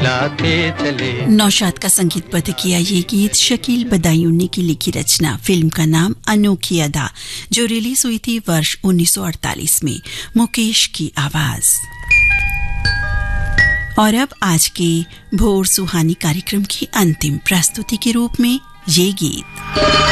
मिलाते चले। नौशाद का संगीतबद्ध किया ये गीत शकील बदायूनी की लिखी रचना। फिल्म का नाम अनोखी अदा, जो रिलीज हुई थी वर्ष 1948 में। मुकेश की आवाज। और अब आज के भोर सुहानी कार्यक्रम की अंतिम प्रस्तुति के रूप में ये गीत।